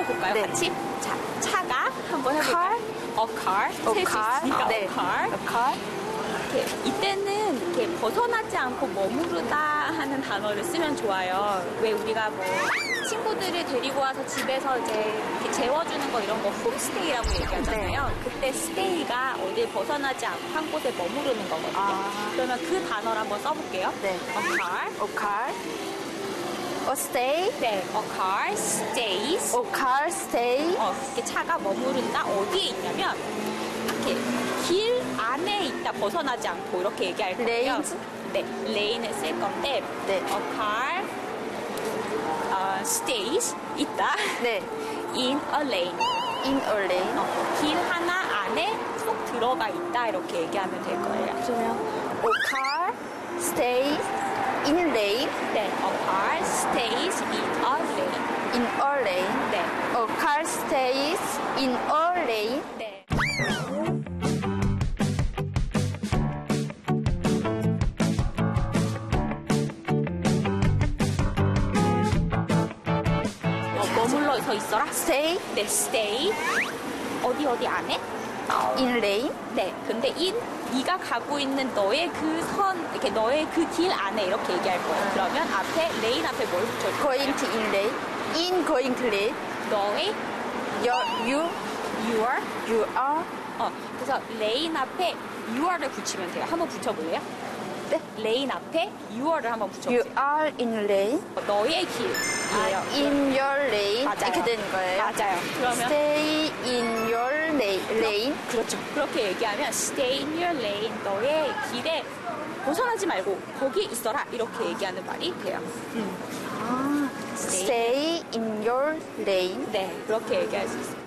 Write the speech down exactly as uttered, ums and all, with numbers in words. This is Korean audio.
해볼까요? 네. 같이? 자, 차가 한번 해볼까요? A car. A 셀수 car. 있으니까 네. A car. A car. 이렇게, 이때는 이렇게 벗어나지 않고 머무르다 하는 단어를 쓰면 좋아요. 왜 우리가 뭐 친구들을 데리고 와서 집에서 이제 이렇게 재워주는 거 이런 거 홈스테이라고 얘기하잖아요. 네. 그때 스테이가 어딜 벗어나지 않고 한 곳에 머무르는 거거든요. 아. 그러면 그 단어를 한번 써볼게요. 네. A car. A car. A stay. 네. A car stays. A car stay. 어, 이렇게 차가 머무른다. 어디에 있냐면 이렇게 길 안에 있다. 벗어나지 않고 이렇게 얘기할 거예요. Lanes? 네, 레인을 쓸 건데 네. A car 어, stays 있다. 네. In a lane. In a lane. 어, 길 하나 안에 쏙 들어가 있다. 이렇게 얘기하면 될 거예요. 그러면 A car stays in lane. 네, A car stays in a lane. In a lane. 네, A car stays in a lane. 네. 어, 머물러 서 있어라. Stay 네, stay. 어디 어디 안에? in lane. 네, 근데 in 네가 가고 있는 너의 그 선, 이렇게 너의 그 길 안에 이렇게 얘기할 거예요. 그러면 앞에 레인 앞에 뭘 붙여줄 거예요? Going to in lane. In going to lane. 너의 Your, you, your you are. 어, 그래서 레인 앞에 your를 붙이면 돼요. 한번 붙여볼래요? 네. 레인 앞에 your를 한번 You 붙여보세요. are in lane. 너의 길이에요. In your lane. 맞아요. 이렇게 되는 거예요. 맞아요. 그러면 Stay in your lane. lane. 그렇죠. 그렇게 얘기하면 stay in your lane. 너의 길에 벗어나지 말고 거기 있어라. 이렇게 얘기하는 말이 돼요. 아, stay in your lane. 네, 그렇게 얘기할 수 있어요.